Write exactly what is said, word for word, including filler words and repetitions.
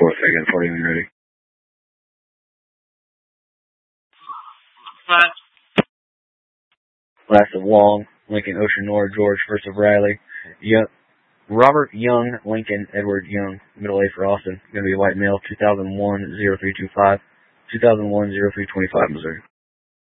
fourth again, forty when ready. Five. Last of Long, Lincoln, Ocean Nor, George, first of Riley. Young, Robert Young, Lincoln, Edward Young, middle A for Austin. Going to be a white male, two thousand one, oh three two five, two thousand one, oh three two five, Missouri.